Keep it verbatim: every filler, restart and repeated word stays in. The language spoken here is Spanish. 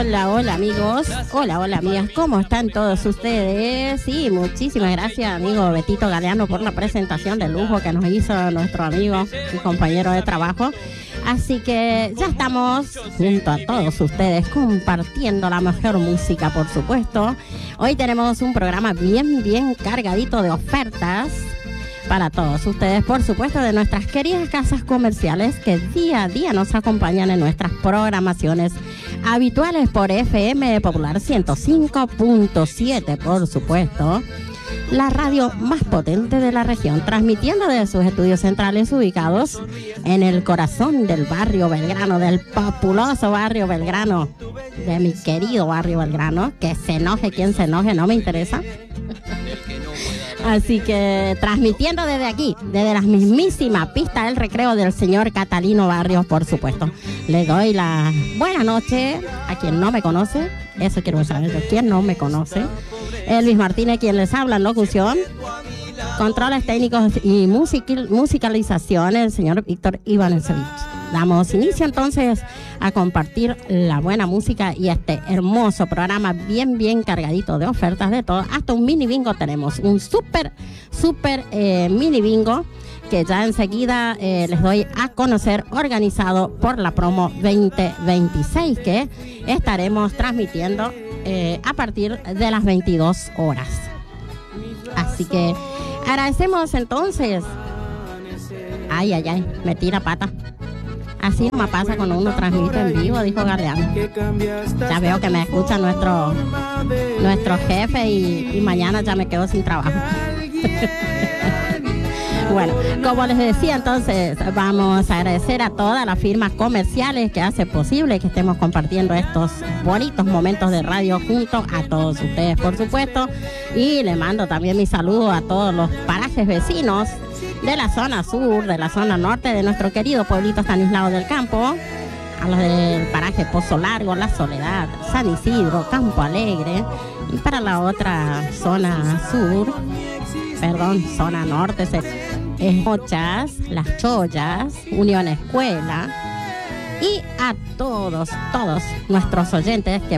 Hola, hola amigos, hola, hola amigas, ¿cómo están todos ustedes? Sí, muchísimas gracias amigo Betito Galeano por la presentación de lujo que nos hizo nuestro amigo y compañero de trabajo. Así que ya estamos junto a todos ustedes compartiendo la mejor música, por supuesto. Hoy tenemos un programa bien, bien cargadito de ofertas para todos ustedes, por supuesto, de nuestras queridas casas comerciales que día a día nos acompañan en nuestras programaciones habituales por F M Popular ciento cinco punto siete, por supuesto, la radio más potente de la región, transmitiendo desde sus estudios centrales ubicados en el corazón del barrio Belgrano, del populoso barrio Belgrano, de mi querido barrio Belgrano, que se enoje quien se enoje, no me interesa. Así que transmitiendo desde aquí, desde la mismísima pista del recreo del señor Catalino Barrios, por supuesto. Le doy la buena noche a quien no me conoce, eso quiero saber yo, quien no me conoce. Elvis Martínez, quien les habla en locución. Controles técnicos y musical, musicalización, el señor Víctor Ivanovich. Damos inicio entonces a compartir la buena música y este hermoso programa bien, bien cargadito de ofertas de todo. Hasta un mini bingo tenemos, un súper, súper eh, mini bingo que ya enseguida eh, les doy a conocer, organizado por la promo veinte veintiséis, que estaremos transmitiendo eh, a partir de las veintidós horas. Así que agradecemos entonces. Ay, ay, ay, me tira pata. Así no me pasa cuando uno transmite en vivo, dijo Galeano. Ya veo que me escucha nuestro nuestro jefe y, y mañana ya me quedo sin trabajo. Bueno, como les decía, entonces vamos a agradecer a todas las firmas comerciales que hacen posible que estemos compartiendo estos bonitos momentos de radio junto a todos ustedes, por supuesto. Y le mando también mi saludo a todos los parajes vecinos de la zona sur, de la zona norte de nuestro querido pueblito Estanislao del Campo, a los del paraje Pozo Largo, La Soledad, San Isidro, Campo Alegre, y para la otra zona sur, perdón, zona norte, es Mochas, Las Chollas, Unión Escuela, y a todos, todos nuestros oyentes que